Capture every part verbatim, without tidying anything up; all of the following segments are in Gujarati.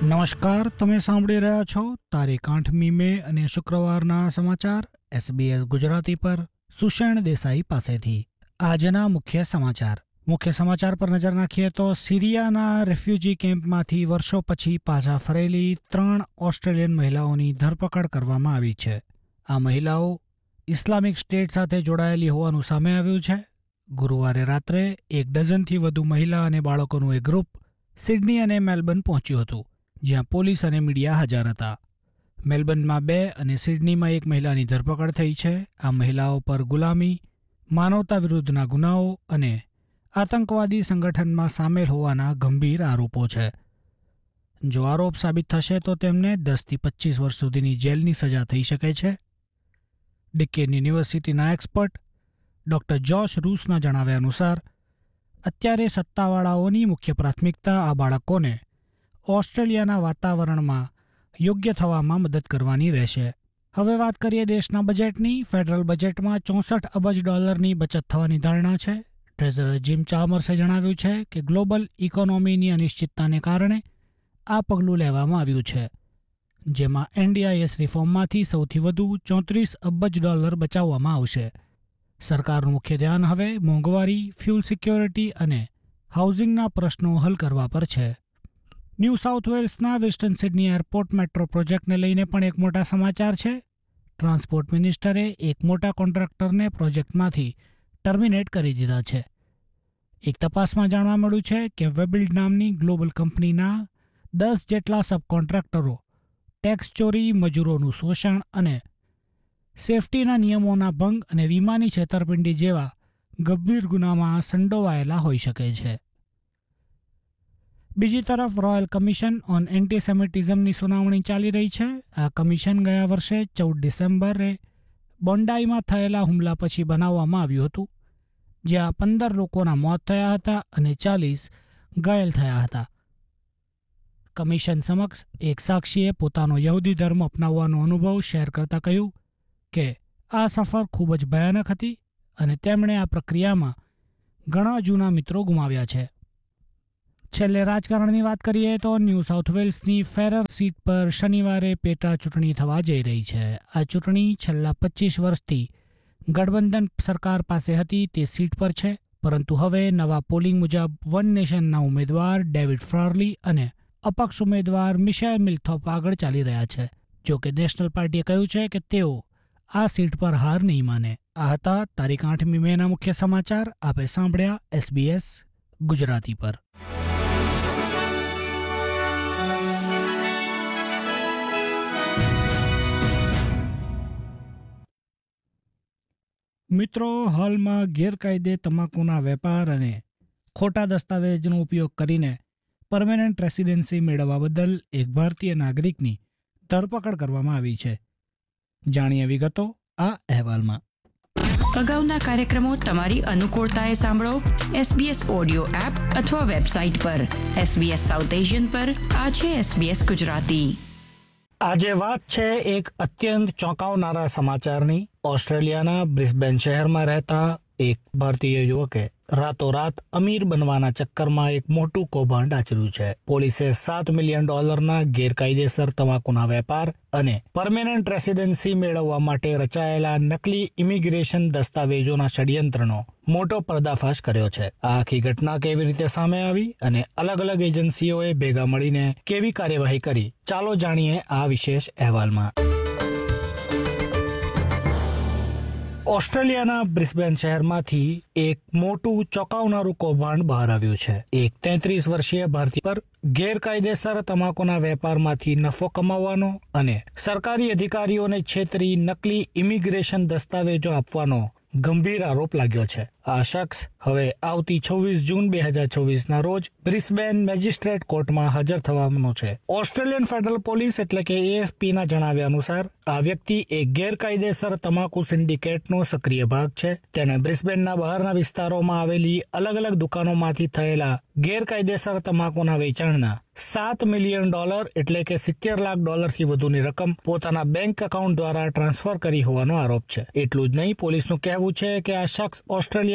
નમસ્કાર, તમે સાંભળી રહ્યા છો તારીખ આઠમી મે અને શુક્રવારના સમાચાર એસબીએસ ગુજરાતી પર સુષેણ દેસાઈ પાસેથી। આજના મુખ્ય સમાચાર મુખ્ય સમાચાર પર નજર નાખીએ તો સિરિયાના રેફ્યુજી કેમ્પમાંથી વર્ષો પછી પાછા ફરેલી ત્રણ ઓસ્ટ્રેલિયન મહિલાઓની ધરપકડ કરવામાં આવી છે। આ મહિલાઓ ઇસ્લામિક સ્ટેટ સાથે જોડાયેલી હોવાનું સામે આવ્યું છે। ગુરુવારે રાત્રે એક ડઝનથી વધુ મહિલા અને બાળકોનું એક ગ્રુપ સિડની અને મેલબર્ન પહોંચ્યું હતું, જ્યાં પોલીસ અને મીડિયા હાજર હતા। મેલબર્નમાં બે અને સિડનીમાં એક મહિલાની ધરપકડ થઈ છે। આ મહિલાઓ પર ગુલામી, માનવતા વિરુદ્ધના ગુનાઓ અને આતંકવાદી સંગઠનમાં સામેલ હોવાના ગંભીર આરોપો છે। જો આરોપ સાબિત થશે તો તેમને દસથી પચીસ વર્ષ સુધીની જેલની સજા થઈ શકે છે। ડિકેન યુનિવર્સિટીના એક્સપર્ટ ડોક્ટર જોશ રૂસના જણાવ્યા અનુસાર અત્યારે સત્તાવાળાઓની મુખ્ય પ્રાથમિકતા આ બાળકોને ઓસ્ટ્રેલિયાના વાતાવરણમાં યોગ્ય થવામાં મદદ કરવાની રહેશે। હવે વાત કરીએ દેશના બજેટની। ફેડરલ બજેટમાં ચોસઠ અબજ ડોલરની બચત થવાની ધારણા છે। ટ્રેઝરર જીમ ચામર્સે જણાવ્યું છે કે ગ્લોબલ ઇકોનોમીની અનિશ્ચિતતાને કારણે આ પગલું લેવામાં આવ્યું છે, જેમાં એનડીઆઈએસ રિફોર્મમાંથી સૌથી વધુ ચોત્રીસ અબજ ડોલર બચાવવામાં આવશે। સરકારનું મુખ્ય ધ્યાન હવે મોંઘવારી, ફ્યુલ સિક્યોરિટી અને હાઉસિંગના પ્રશ્નો હલ કરવા પર છે। New south વેલ્સના western Sydney airport metro પ્રોજેક્ટને લઈને પણ એક મોટા સમાચાર છે। ટ્રાન્સપોર્ટ મિનિસ્ટરે એક મોટા કોન્ટ્રાક્ટરને પ્રોજેક્ટમાંથી ટર્મિનેટ કરી દીધા છે। એક તપાસમાં જાણવા મળ્યું છે કે વેબિલ્ડ નામની ગ્લોબલ કંપનીના દસ જેટલા સબ કોન્ટ્રાક્ટરો ટેક્સ ચોરી, મજૂરોનું શોષણ અને સેફટીના નિયમોના ભંગ અને વીમાની છેતરપિંડી જેવા ગંભીર ગુનામાં સંડોવાયેલા હોઈ શકે છે। બીજી તરફ રોયલ કમિશન ઓન એન્ટીસેમિટિઝમની સુનાવણી ચાલી રહી છે। આ કમિશન ગયા વર્ષે ચૌદ ડિસેમ્બરે બોન્ડાઈમાં થયેલા હુમલા પછી બનાવવામાં આવ્યું હતું, જ્યાં પંદર લોકોના મોત થયા હતા અને ચાલીસ ઘાયલ થયા હતા। કમિશન સમક્ષ એક સાક્ષીએ પોતાનો યહૂદી ધર્મ અપનાવવાનો અનુભવ શેર કરતા કહ્યું કે આ સફર ખૂબ જ ભયાનક હતી અને તેમણે આ પ્રક્રિયામાં ઘણા જૂના મિત્રો ગુમાવ્યા છે। છેલ્લે રાજકારણની વાત કરીએ તો ન્યૂ સાઉથ વેલ્સની ફેરર સીટ પર શનિવારે પેટા ચૂંટણી થવા જઈ રહી છે। આ ચૂંટણી છેલ્લા પચીસ વર્ષથી ગઠબંધન સરકાર પાસે હતી તે સીટ પર છે, પરંતુ હવે નવા પોલિંગ મુજબ વન નેશનના ઉમેદવાર ડેવિડ ફ્રાર્લી અને અપક્ષ ઉમેદવાર મિશેલ મિલ્થોપ આગળ ચાલી રહ્યા છે। જો કે નેશનલ પાર્ટીએ કહ્યું છે કે તેઓ આ સીટ પર હાર નહીં માને। આ હતા તારીખ આઠમી મેના મુખ્ય સમાચાર। આપે સાંભળ્યા એસબીએસ ગુજરાતી પર। મિત્રો, હાલમાં ગેરકાયદે તમાકુના વેપાર અને ખોટા દસ્તાવેજનો ઉપયોગ કરીને પરમેનન્ટ રેસિડેન્સી મેળવવા બદલ એક ભારતીય નાગરિકની ધરપકડ કરવામાં આવી છે। જાણીએ વિગતો આ અહેવાલમાં। અગાઉના કાર્યક્રમો તમારી અનુકૂળતાએ સાંભળો એસબીએસ ઓડિયો એપ અથવા વેબસાઇટ પર। એસબીએસ સાઉથ એશિયન પર આજે એસબીએસ ગુજરાતી। આજે વાત છે એક અત્યંત ચોંકાવનારા સમાચારની। ઓસ્ટ્રેલિયાના બ્રિસ્બેન શહેરમાં રહેતા એક ભારતીય યુવકે રાતોરાત અમીર બનવાના ચક્કરમાં એક મોટું કૌભાંડ આચર્યું છે। પોલીસે સાત મિલિયન ડોલરના ગેરકાયદેસર તમાકુના વેપાર અને પરમેનન્ટ રેસિડેન્સી મેળવવા માટે રચાયેલા નકલી ઇમિગ્રેશન દસ્તાવેજોના ષડયંત્રનો મોટો પર્દાફાશ કર્યો છે। આ આખી ઘટના કેવી રીતે સામે આવી અને અલગ અલગ એજન્સીઓએ ભેગા મળીને કેવી કાર્યવાહી કરી, ચાલો જાણીએ આ વિશેષ અહેવાલમાં। ઓસ્ટ્રેલિયાના બ્રિસ્બેન શહેરમાંથી એક મોટું ચોંકાવનારું કૌભાંડ બહાર આવ્યું છે। એક તેત્રીસ વર્ષીય ભારતીય પર ગેરકાયદેસર તમાકુના વેપારમાંથી નફો કમાવવાનો અને સરકારી અધિકારીઓને છેતરી નકલી ઇમિગ્રેશન દસ્તાવેજો આપવાનો ગંભીર આરોપ લાગ્યો છે। આ શખ્સ હવે આવતી છવ્વીસ જૂન બે હજાર છવ્વીસના રોજ બ્રિસ્બેન મેજિસ્ટ્રેટ કોર્ટમાં હાજર થવાનો છે। ઓસ્ટ્રેલિયન ફેડરલ પોલીસ એટલે કે એએફપીના જણાવ્યા અનુસાર આ વ્યક્તિ એક ગેરકાયદેસર તમાકુ સિન્ડિકેટનો સક્રિય ભાગ છે। તેણે બ્રિસ્બેનના બહારના વિસ્તારોમાં આવેલી અલગ અલગ દુકાનોમાંથી થયેલા ગેરકાયદેસર તમાકુના વેચાણના સાત મિલિયન ડોલર એટલે કે સિત્તેર લાખ ડોલરથી વધુની રકમ પોતાના બેંક એકાઉન્ટ દ્વારા ટ્રાન્સફર કરી હોવાનો આરોપ છે। એટલું જ નહીં, પોલીસનું કહેવું છે કે આ શખ્સ ઓસ્ટ્રેલિયા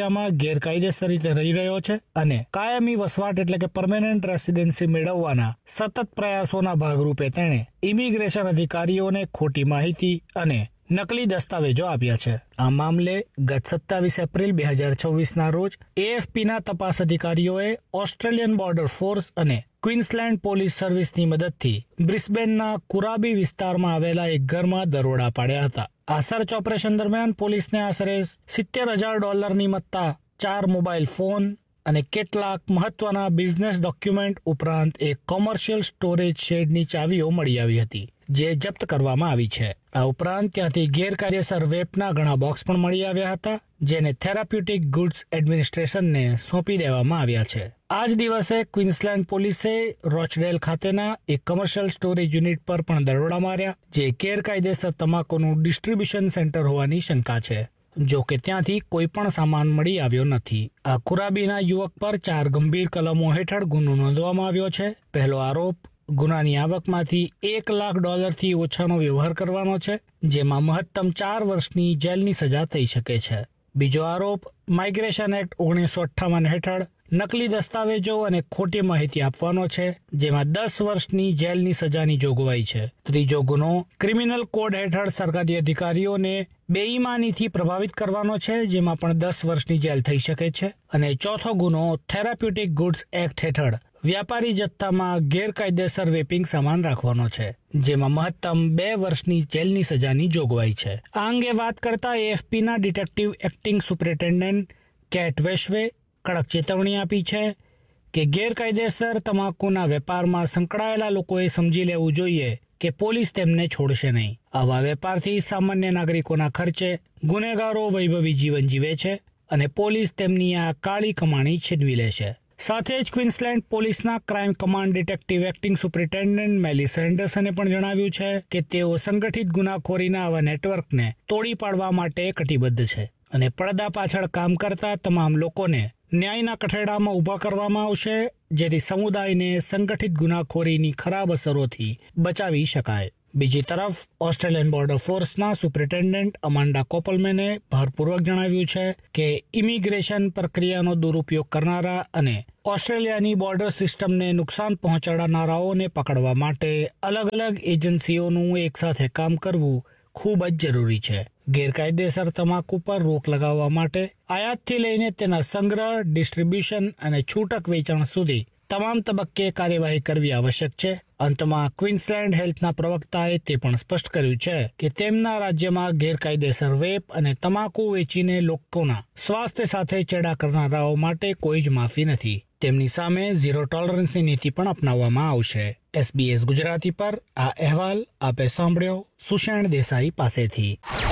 ઓસ્ટ્રેલિયામાં ગેરકાયદેસર રીતે રહી રહ્યો છે અને કાયમી વસવાટ એટલે કે પરમેનન્ટ રેસિડેન્સી મેળવવાના સતત પ્રયાસોના ભાગરૂપે તેણે ઇમિગ્રેશન અધિકારીઓને ખોટી માહિતી અને નકલી દસ્તાવેજો આપ્યા છે. આ મામલે ગત સત્તાવીસ એપ્રિલ બે હજાર છવ્વીસના રોજ એએફપીના તપાસ અધિકારીઓએ ઓસ્ટ્રેલિયન બોર્ડર ફોર્સ અને ક્વીન્સલેન્ડ પોલીસ સર્વિસની મદદથી બ્રિસ્બેનના કુરાબી વિસ્તારમાં આવેલા એક ઘરમાં દરોડા પાડ્યા હતા. આ સર્ચ ઓપરેશન દરમિયાન પોલીસને આશરે સિત્તેર હજાર ડોલરની મત્તા ચાર મોબાઈલ ફોન અને કેટલાક મહત્વના બિઝનેસ ડોક્યુમેન્ટ ઉપરાંત એક કોમર્શિયલ સ્ટોરેજ શેડની ચાવીઓ મળી આવી હતી, જે જપ્ત કરવામાં આવી છે. આ ઉપરાંત ત્યાંથી ગેરકાયદેસર વેપના ઘણા બોક્સ પણ મળી આવ્યા હતા, જેને થેરાપ્યુટિક ગુડ્સ એડમિનિસ્ટ્રેશનને સોંપી દેવામાં આવ્યા છે. આ જ દિવસે ક્વીન્સલેન્ડ પોલીસે રોચડેલ ખાતેના એક કમર્શિયલ સ્ટોરેજ યુનિટ પર પણ દરોડા માર્યા, જે ગેરકાયદેસર તમાકુનું ડિસ્ટ્રીબ્યુશન સેન્ટર હોવાની શંકા છે. જો કે ત્યાંથી કોઈ પણ સામાન મળી આવ્યો નથી. આ કુરાબીના યુવક પર ચાર ગંભીર કલમો હેઠળ ગુનો નોંધવામાં આવ્યો છે. પહેલો આરોપ ગુનાની આવકમાંથી એક લાખ ડોલરથી ઓછાનો વ્યવહાર કરવાનો છે, જેમાં મહત્તમ ચાર વર્ષની જેલની સજા થઈ શકે છે. બીજો આરોપ માઇગ્રેશન એક્ટ ઓગણીસો અઠ્ઠાવન હેઠળ નકલી દસ્તાવેજો અને ખોટી માહિતી આપવાનો છે, જેમાં દસ વર્ષની જેલની સજાની જોગવાઈ છે. ત્રીજો ગુનો ક્રિમિનલ કોડ હેઠળ સરકારી અધિકારીઓને બેઈમાનીથી પ્રભાવિત કરવાનો છે, જેમાં પણ દસ વર્ષની જેલ થઈ શકે છે. અને ચોથો ગુનો થેરાપ્યુટિક ગુડ્સ એક્ટ હેઠળ વ્યાપારી જથ્થામાં ગેરકાયદેસર વેપિંગ સામાન રાખવાનો છે, જેમાં મહત્તમ બે વર્ષની જેલની સજાની જોગવાઈ છે. આ અંગે વાત કરતા એએફપીના ડિટેક્ટિવ એક્ટિંગ સુપરિન્ટેન્ડન્ટ કેટ વેશવે કડક ચેતવણી આપી છે કે ગેરકાયદેસર તમાકુના વેપારમાં સંકળાયેલા લોકોએ સમજી લેવું જોઈએ કે પોલીસ તેમને છોડશે નહીં. આવા વેપારથી સામાન્ય નાગરિકોના ખર્ચે ગુનેગારો વૈભવી જીવન જીવે છે અને પોલીસ તેમની આ કાળી કમાણી છીનવી લે છે. સાથે જ ક્વીન્સલેન્ડ પોલીસના crime command detective acting superintendent મેલી સેન્ડર્સને પણ જણાવ્યું છે કે તેઓ સંગઠિત ગુનાખોરીના આવા નેટવર્કને તોડી પાડવા માટે કટિબદ્ધ છે અને પડદા પાછળ કામ કરતા તમામ લોકોને ન્યાયના કઠેડામાં ઊભા કરવામાં આવશે, જેથી સમુદાયને સંગઠિત ગુનાખોરીની ખરાબ અસરોથી બચાવી શકાય. બીજી તરફ ઓસ્ટ્રેલિયન બોર્ડર ફોર્સના સુપરિન્ટેન્ડન્ટ અમાંડા કોપલમેને ભારપૂર્વક જણાવ્યું છે કે ઇમિગ્રેશન પ્રક્રિયાનો દુરુપયોગ કરનારા અને ઓસ્ટ્રેલિયાની બોર્ડર સિસ્ટમને નુકસાન પહોંચાડનારાઓને પકડવા માટે અલગ અલગ એજન્સીઓનું એકસાથે કામ કરવું ખૂબ જ જરૂરી છે. ગેરકાયદેસર તમાકુ પર રોક લગાવવા માટે આયાતથી લઈને તેના સંગ્રહ, ડિસ્ટ્રીબ્યુશન અને છૂટક વેચાણ સુધી તમામ તબક્કે કાર્યવાહી કરવી આવશ્યક છે. અંતમાં ક્વીન્સલેન્ડ હેલ્થના પ્રવક્તાએ તે પણ સ્પષ્ટ કર્યું છે કે તેમના રાજ્યમાં ગેરકાયદેસર વેપ અને તમાકુ વેચીને લોકોના સ્વાસ્થ્ય સાથે ચેડા કરનારાઓ માટે કોઈ જ માફી નથી. તેમની સામે ઝીરો ટોલરન્સની નીતિ પણ અપનાવવામાં આવશે. એસબીએસ ગુજરાતી પર આ અહેવાલ આપે સાંભળ્યો સુષેણ દેસાઈ પાસેથી.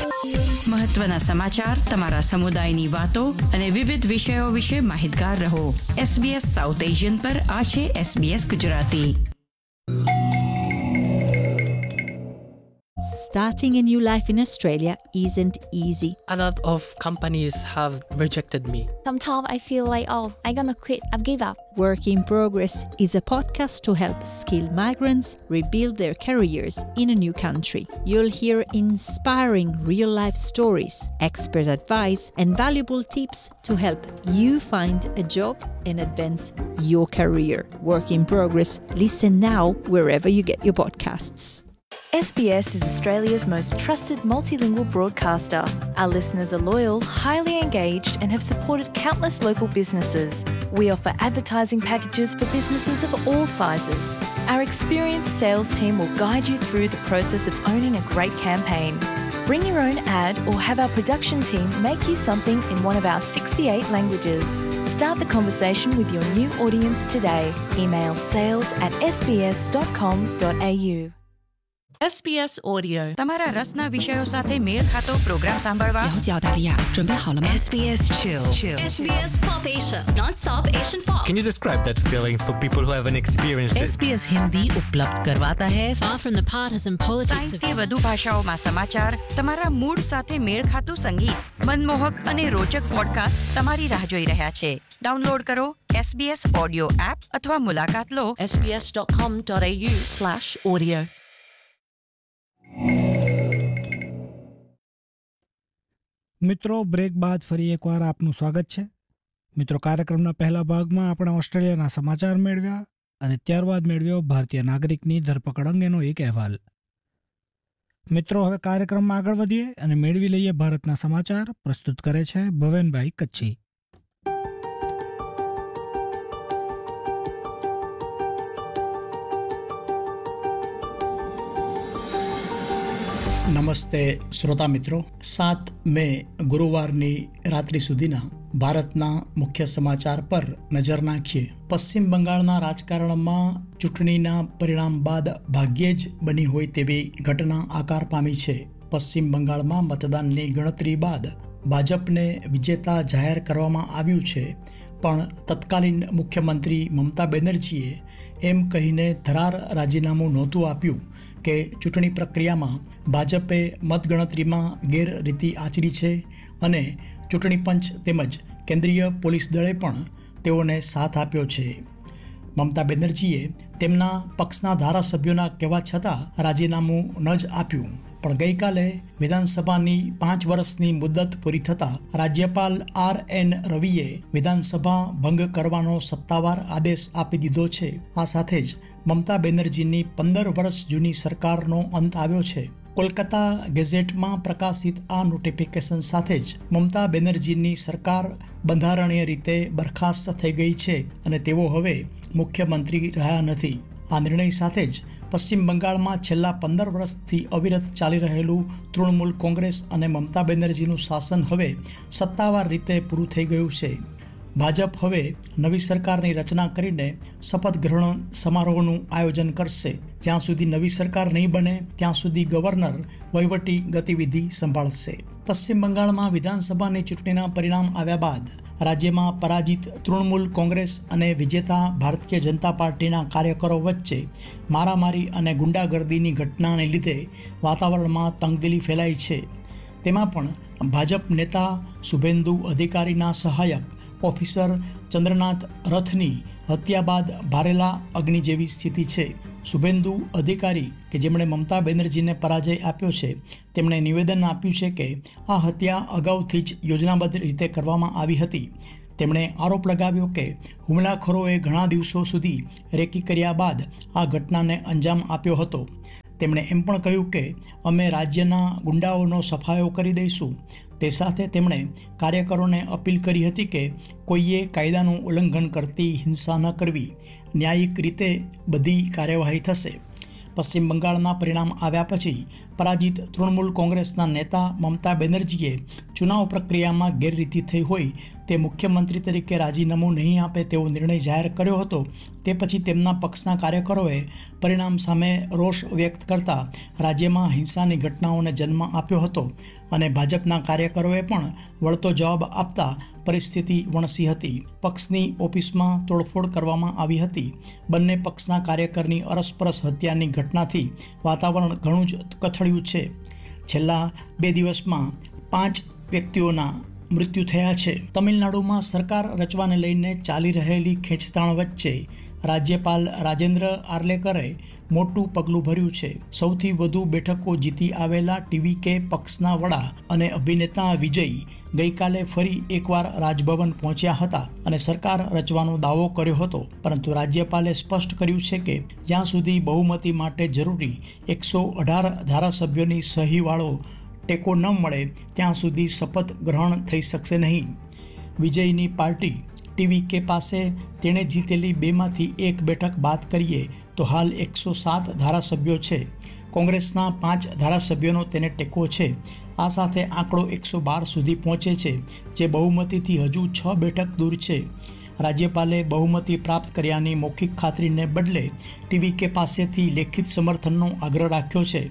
મહત્વના સમાચાર, તમારા સમુદાયની વાતો અને વિવિધ વિષયો વિશે માહિતગાર રહો. એસબીએસ સાઉથ એશિયન પર આ છે SBS Gujarati. Starting a new life in Australia isn't easy. A lot of companies have rejected me. Sometimes I feel like, oh, I'm gonna quit, I've give up. Work in Progress is a podcast to help skilled migrants rebuild their careers in a new country. You'll hear inspiring real-life stories, expert advice, and valuable tips to help you find a job and advance your career. Work in Progress. Listen now wherever you get your podcasts. S B S is Australia's most trusted multilingual broadcaster. Our listeners are loyal, highly engaged, and have supported countless local businesses. We offer advertising packages for businesses of all sizes. Our experienced sales team will guide you through the process of owning a great campaign. Bring your own ad or have our production team make you something in one of our sixty-eight languages. Start the conversation with your new audience today. Email sales at s b s dot com dot a u. SBS audio તમારા રસના વિષયો સાથે મેળ ખાતો પ્રોગ્રામ સાંભળવા 了解澳大利亚，准备好了吗 SBS Chill. S B S Pop Asia, non-stop Asian pop. Can you describe that feeling for people who haven't experienced it? SBS Hindi ઉપલબ્ધ કરવાતા है Far from the partisan politics of સાહીઠથી વધુ ભાષાઓમાં સમાચાર, તમારા મૂડ સાથે મેળ ખાતું સંગીત, મનમોહક અને રોચક પોડકાસ્ટ તમારી રાહ જોઈ રહ્યા છે. ડાઉનલોડ કરો એસબીએસ ઓડિયો એપ અથવા મુલાકાત લો S B S dot com dot A you slash audio. મિત્રો, બ્રેક બાદ ફરી એકવાર આપનું સ્વાગત છે. મિત્રો, કાર્યક્રમના પહેલા ભાગમાં આપણે ઓસ્ટ્રેલિયાના સમાચાર મેળવ્યા અને ત્યારબાદ મેળવ્યો ભારતીય નાગરિકની ધરપકડ અંગેનો એક અહેવાલ. મિત્રો, હવે કાર્યક્રમમાં આગળ વધીએ અને મેળવી લઈએ ભારતના સમાચાર. પ્રસ્તુત કરે છે ભવેનભાઈ કચ્છી. નમસ્તે શ્રોતા મિત્રો. સાત મે ગુરુવારની રાત્રિ સુધીના ભારતના મુખ્ય સમાચાર પર નજર નાખીએ. પશ્ચિમ બંગાળના રાજકારણમાં ચૂંટણીના પરિણામ બાદ ભાગ્યે જ બની હોય તેવી ઘટના આકાર પામી છે. પશ્ચિમ બંગાળમાં મતદાનની ગણતરી બાદ ભાજપને વિજેતા જાહેર કરવામાં આવ્યું છે, પણ તત્કાલીન મુખ્યમંત્રી મમતા બેનર્જીએ એમ કહીને ધરાર રાજીનામું નહોતું આપ્યું કે ચૂંટણી પ્રક્રિયામાં ભાજપે મતગણતરીમાં ગેરરીતિ આચરી છે અને ચૂંટણી પંચ તેમજ કેન્દ્રીય પોલીસ દળે પણ તેઓને સાથ આપ્યો છે. મમતા બેનર્જીએ તેમના પક્ષના ધારાસભ્યોના કહેવા છતાં રાજીનામું ન જ આપ્યું. પણ ગઈકાલે વિધાનસભાની પાંચ વર્ષની મુદ્દત પૂરી થતાં રાજ્યપાલ આર એન રવિએ વિધાનસભા ભંગ કરવાનો સત્તાવાર આદેશ આપી દીધો છે. આ સાથે જ મમતા બેનર્જીની પંદર વર્ષ જૂની સરકારનો અંત આવ્યો છે. કોલકાતા ગેઝેટમાં પ્રકાશિત આ નોટિફિકેશન સાથે જ મમતા બેનર્જીની સરકાર બંધારણીય રીતે બરખાસ્ત થઈ ગઈ છે અને તેઓ હવે મુખ્યમંત્રી રહ્યા નથી. આ નિર્ણય સાથે જ પશ્ચિમ બંગાળમાં છેલ્લા પંદર વર્ષથી અવિરત ચાલી રહેલું તૃણમૂલ કોંગ્રેસ અને મમતા બેનર્જીનું શાસન હવે સત્તાવાર રીતે પૂરું થઈ ગયું છે. ભાજપ હવે નવી સરકારની રચના કરીને શપથ ગ્રહણ સમારોહનું આયોજન કરશે. જ્યાં સુધી નવી સરકાર નહીં બને ત્યાં સુધી ગવર્નર વહીવટી ગતિવિધિ સંભાળશે. પશ્ચિમ બંગાળમાં વિધાનસભાની ચૂંટણીના પરિણામ આવ્યા બાદ રાજ્યમાં પરાજિત તૃણમૂલ કોંગ્રેસ અને વિજેતા ભારતીય જનતા પાર્ટીના કાર્યકરો વચ્ચે મારામારી અને ગુંડાગર્દીની ઘટનાને લીધે વાતાવરણમાં તંગદિલી ફેલાઈ છે. તેમાં પણ ભાજપ નેતા શુભેન્દુ અધિકારીના સહાયક ઓફિસર ચંદ્રનાથ રથની હત્યા બાદ ભારેલા અગ્નિ જેવી સ્થિતિ છે. શુભેન્દુ અધિકારી કે જેમણે મમતા બેનર્જીને પરાજય આપ્યો છે, તેમણે નિવેદન આપ્યું છે કે આ હત્યા અગાઉથી જ યોજનાબદ્ધ રીતે કરવામાં આવી હતી. તેમણે આરોપ લગાવ્યો કે હુમલાખોરોએ ઘણા દિવસો સુધી રેકી કર્યા બાદ આ ઘટનાને અંજામ આપ્યો હતો. તેમણે એમ પણ કહ્યું કે અમે રાજ્યના ગુંડાઓનો સફાયો કરી દઈશું. તે સાથે તેમણે કાર્યકરોને અપીલ કરી હતી કે કોઈએ કાયદાનું ઉલ્લંઘન કરતી હિંસા ન કરવી. ન્યાયિક રીતે બધી કાર્યવાહી થશે. પશ્ચિમ બંગાળના પરિણામ આવ્યા પછી પરાજિત તૃણમૂલ કોંગ્રેસના નેતા મમતા બેનર્જીએ ચુનાવ પ્રક્રિયામાં ગેરરીતિ થઈ હોય તે મુખ્યમંત્રી તરીકે રાજીનામું નહીં આપે તેવો નિર્ણય જાહેર કર્યો હતો. તે પછી તેમના પક્ષના કાર્યકરોએ પરિણામ સામે રોષ વ્યક્ત કરતા રાજ્યમાં હિંસાની ઘટનાઓને જન્મ આપ્યો હતો અને ભાજપના કાર્યકરોએ પણ વળતો જવાબ આપતા પરિસ્થિતિ વણસી હતી. પક્ષની ઓફિસમાં તોડફોડ કરવામાં આવી હતી. બંને પક્ષના કાર્યકરની અરસપરસ હત્યાની ઘટનાથી વાતાવરણ ઘણું જ કથળ્યું છે. છેલ્લા બે દિવસમાં પાંચ વ્યક્તિઓના મૃત્યુ થયા છે. તમિલનાડુમાં સરકાર રચવાને લઈને ચાલી રહેલી ખેંચતાણ વચ્ચે રાજ્યપાલ રાજેન્દ્ર આર્લેકરે મોટું પગલું ભર્યું છે. સૌથી વધુ બેઠકો જીતી આવેલા ટીવીકે પક્ષના વડા અને અભિનેતા વિજય ગઈકાલે ફરી એકવાર રાજભવન પહોંચ્યા હતા અને સરકાર રચવાનો દાવો કર્યો હતો. પરંતુ રાજ્યપાલે સ્પષ્ટ કર્યું છે કે જ્યાં સુધી બહુમતી માટે જરૂરી એકસો અઢાર ધારાસભ્યોની સહીવાળો ટેકો ન મળે ત્યાં સુધી શપથ ગ્રહણ થઈ શકશે નહીં. વિજયની પાર્ટી ટીવીકે પાસે તેણે જીતેલી બેમાંથી એક બેઠક બાદ કરીએ તો હાલ એકસો સાત ધારાસભ્યો છે. કોંગ્રેસના પાંચ ધારાસભ્યોનો તેને ટેકો છે. આ સાથે આંકડો એકસો બાર સુધી પહોંચે છે, જે બહુમતીથી હજુ છ બેઠક દૂર છે. રાજ્યપાલે બહુમતી પ્રાપ્ત કર્યાની મૌખિક ખાતરીને બદલે ટીવીકે પાસેથી લેખિત સમર્થનનો આગ્રહ રાખ્યો છે.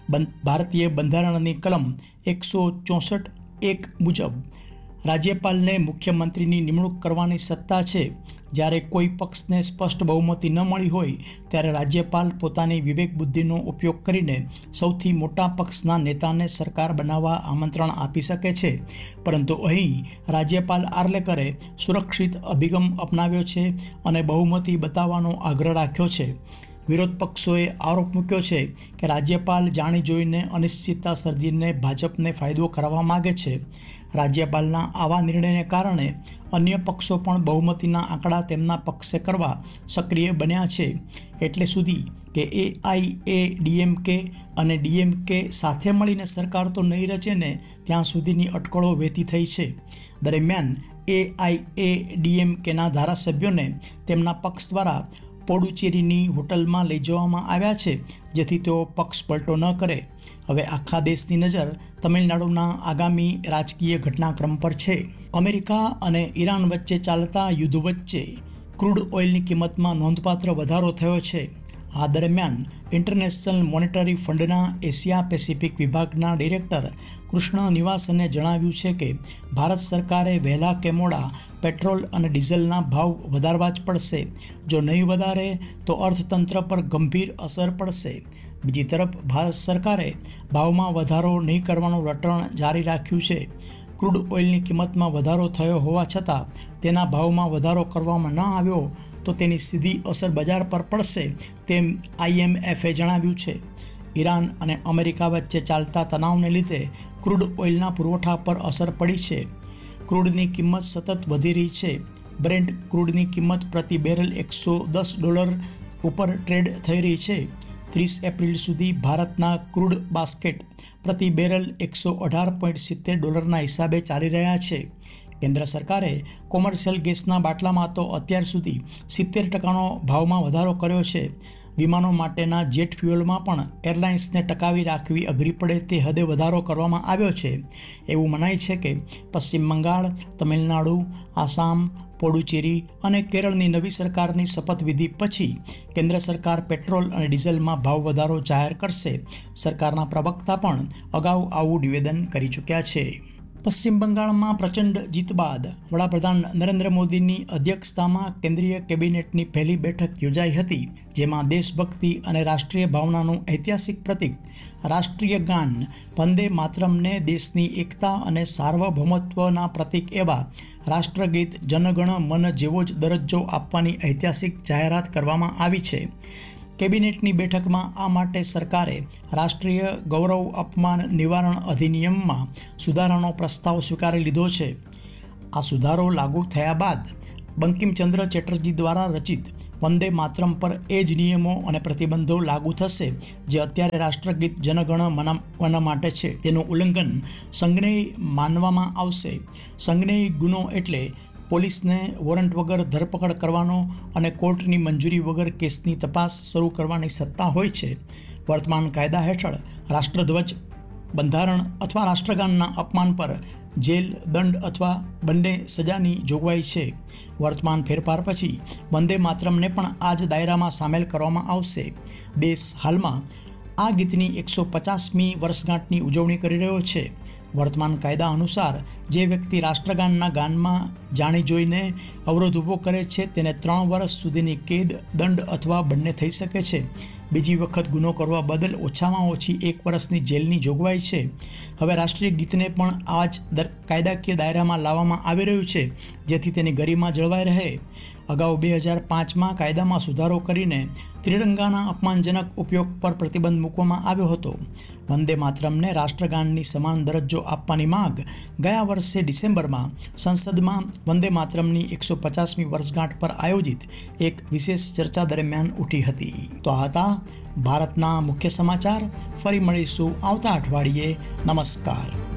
ભારતીય બંધારણની કલમ એકસો ચોસઠ એક મુજબ રાજ્યપાલને મુખ્યમંત્રીની નિમણૂક કરવાની સત્તા છે. જ્યારે કોઈ પક્ષને સ્પષ્ટ બહુમતી ન મળી હોય ત્યારે રાજ્યપાલ પોતાની વિવેક બુદ્ધિનો ઉપયોગ કરીને સૌથી મોટા પક્ષના નેતાને સરકાર બનાવવા આમંત્રણ આપી શકે છે. પરંતુ અહીં રાજ્યપાલ આર્લેકરે સુરક્ષિત અભિગમ અપનાવ્યો છે અને બહુમતી બતાવવાનો આગ્રહ રાખ્યો છે. વિરોધ પક્ષોએ આરોપ મૂક્યો છે કે રાજ્યપાલ જાણી જોઈને અનિશ્ચિતતા સર્જીને ભાજપને ફાયદો કરવા માગે છે. રાજ્યપાલના આવા નિર્ણયને કારણે અન્ય પક્ષો પણ બહુમતીના આંકડા તેમના પક્ષે કરવા સક્રિય બન્યા છે. એટલે સુધી કે એઆઈએડીએમકે અને ડીએમકે સાથે મળીને સરકાર તો નહીં રચે ને ત્યાં સુધીની અટકળો વહેતી થઈ છે. દરમિયાન એઆઈએડીએમકેના ધારાસભ્યોને તેમના પક્ષ દ્વારા પોડુચેરીની હોટલમાં લઈ જવામાં આવ્યા છે, જેથી તેઓ પક્ષ પલટો ન કરે. હવે આખા દેશની નજર તમિલનાડુના આગામી રાજકીય ઘટનાક્રમ પર છે. અમેરિકા અને ઈરાન વચ્ચે ચાલતા યુદ્ધ વચ્ચે ક્રૂડ ઓઇલની કિંમતમાં નોંધપાત્ર વધારો થયો છે. આ દરમિયાન ઇન્ટરનેશનલ મોનેટરી ફંડના એશિયા પેસિફિક વિભાગના ડિરેક્ટર કૃષ્ણ નિવાસને જણાવ્યું છે કે ભારત સરકારે વહેલા કે મોડા પેટ્રોલ અને ડીઝલના ભાવ વધારવા જ પડશે. જો નહીં વધારે તો અર્થતંત્ર પર ગંભીર અસર પડશે. બીજી તરફ ભારત સરકારે ભાવમાં વધારો નહીં કરવાનું રટણ જારી રાખ્યું છે. ક્રૂડ ઓઇલની કિંમતમાં વધારો થયો હોવા છતાં તેના ભાવમાં વધારો કરવામાં ન આવ્યો તો તેની સીધી અસર બજાર પર પડશે, તેમ આઈએમએફે જણાવ્યું છે. ઈરાન અને અમેરિકા વચ્ચે ચાલતા તણાવને લીધે ક્રૂડ ઓઇલના પુરવઠા પર અસર પડી છે. ક્રૂડની કિંમત સતત વધી રહી છે. બ્રેન્ટ ક્રૂડની કિંમત પ્રતિ બેરલ એકસો દસ ડોલર ઉપર ટ્રેડ થઈ રહી છે. ત્રીસ એપ્રિલ સુધી ભારતના ક્રૂડ બાસ્કેટ પ્રતિ બેરલ એકસો અઢાર પોઈન્ટ સિત્તેર ડોલરના હિસાબે ચાલી રહ્યા છે. કેન્દ્ર સરકારે કોમર્શિયલ ગેસના બાટલામાં તો અત્યાર સુધી સિત્તેર ટકાનો ભાવમાં વધારો કર્યો છે. વિમાનો માટેના જેટ ફ્યુઅલમાં પણ એરલાઇન્સને ટકાવી રાખવી અઘરી પડે તે હદે વધારો કરવામાં આવ્યો છે. એવું મનાય છે કે પશ્ચિમ બંગાળ, તમિલનાડુ, આસામ, પોડુચેરી અને કેરળની નવી સરકારની શપથવિધિ પછી કેન્દ્ર સરકાર પેટ્રોલ અને ડીઝલમાં ભાવ વધારો જાહેર કરશે. સરકારના પ્રવક્તા પણ અગાઉ આવું નિવેદન કરી ચૂક્યા છે. પશ્ચિમ બંગાળમાં પ્રચંડ જીત બાદ વડાપ્રધાન નરેન્દ્ર મોદીની અધ્યક્ષતામાં કેન્દ્રીય કેબિનેટની પહેલી બેઠક યોજાઈ હતી, જેમાં દેશભક્તિ અને રાષ્ટ્રીય ભાવનાનું ઐતિહાસિક પ્રતીક રાષ્ટ્રીય ગાન વંદે માતરમને દેશની એકતા અને સાર્વભૌમત્વના પ્રતીક એવા રાષ્ટ્રગીત જનગણ મન જેવો જ દરજ્જો આપવાની ઐતિહાસિક જાહેરાત કરવામાં આવી છે. કેબિનેટની બેઠકમાં આ માટે સરકારે રાષ્ટ્રીય ગૌરવ અપમાન નિવારણ અધિનિયમમાં સુધારાનો પ્રસ્તાવ સ્વીકારી લીધો છે. આ સુધારો લાગુ થયા બાદ બંકિમચંદ્ર ચેટર્જી દ્વારા રચિત વંદે માતરમ પર એ જ નિયમો અને પ્રતિબંધો લાગુ થશે જે અત્યારે રાષ્ટ્રગીત જનગણ મન માટે છે. તેનું ઉલ્લંઘન સંજ્ઞેય માનવામાં આવશે. સંજ્ઞેય ગુનો એટલે પોલીસને વોરંટ વગર ધરપકડ કરવાનો અને કોર્ટની મંજૂરી વગર કેસની તપાસ શરૂ કરવાની સત્તા હોય છે. વર્તમાન કાયદા હેઠળ રાષ્ટ્રધ્વજ, બંધારણ અથવા રાષ્ટ્રગાનના અપમાન પર જેલ, દંડ અથવા બંને સજાની જોગવાઈ છે. વર્તમાન ફેરફાર પછી વંદે માતરમને પણ આ જ દાયરામાં સામેલ કરવામાં આવશે. દેશ હાલમાં આ ગીતની એકસો પચાસમી વર્ષગાંઠની ઉજવણી કરી રહ્યો છે. વર્તમાન કાયદા અનુસાર જે વ્યક્તિ રાષ્ટ્રગાનના ગાનમાં જાણી જોઈને અવરોધ ઊભો કરે છે તેને ત્રણ વર્ષ સુધીની કેદ, દંડ અથવા બંને થઈ શકે છે. બીજી વખત ગુનો કરવા બદલ ઓછામાં ઓછી એક વર્ષની જેલની જોગવાઈ છે. હવે રાષ્ટ્રીય ગીતને પણ આ જ કાયદાકીય દાયરામાં લાવવામાં આવી રહ્યું છે, જેથી તેની ગરિમા જળવાઈ રહે. અગાઉ બે હજાર પાંચમાં કાયદામાં સુધારો કરીને ત્રિરંગાના અપમાનજનક ઉપયોગ પર પ્રતિબંધ મૂકવામાં આવ્યો હતો. વંદે માતરમને રાષ્ટ્રગાનની સમાન દરજ્જો આપવાની માંગ ગયા વર્ષે ડિસેમ્બરમાં સંસદમાં વંદે માતરમની એકસો પચાસમી વર્ષગાંઠ પર આયોજિત એક વિશેષ ચર્ચા દરમિયાન ઉઠી હતી. તો આ હતા ભારતના મુખ્ય સમાચાર. ફરી મળીશું આવતા અઠવાડિયે. નમસ્કાર.